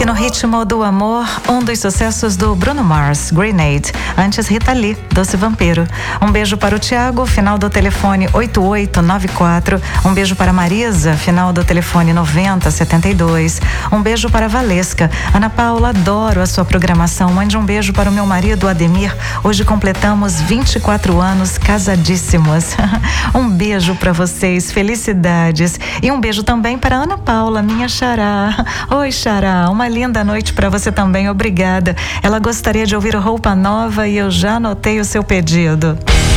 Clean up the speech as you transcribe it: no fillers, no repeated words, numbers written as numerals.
aqui no Ritmo do Amor, um dos sucessos do Bruno Mars, Grenade. Antes, Rita Lee, Doce Vampiro. Um beijo para o Thiago, final do telefone 8894. Um beijo para a Marisa, final do telefone 9072. Um beijo para a Valesca. Ana Paula, adoro a sua programação. Mande um beijo para o meu marido, Ademir. Hoje completamos 24 anos casadíssimos. Um beijo para vocês, felicidades. E um beijo também para a Ana Paula, minha xará. Oi, xará, uma linda noite para você também, obrigada. Ela gostaria de ouvir Roupa Nova e eu já anotei o seu pedido.